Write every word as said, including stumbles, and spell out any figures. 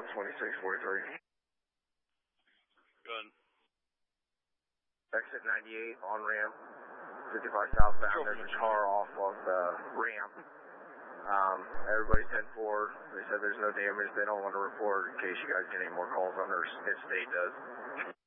twenty-six forty-three. Good. Exit ninety-eight, on ramp, fifty-five southbound. There's a car off of the ramp. Um, everybody's ten four. They said there's no damage. They don't want to report in case you guys get any more calls on her if state does.